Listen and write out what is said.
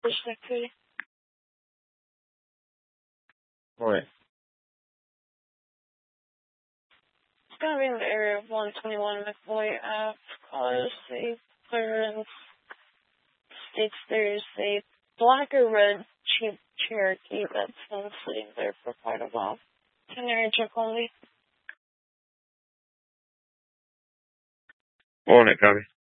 suspicious activity. Morning. It's gonna be in the area of 121 McCoy Ave. Cause the clearance states there's a black or red Jeep Cherokee that's been sitting there for quite a while. 10-area check only. Morning, copy.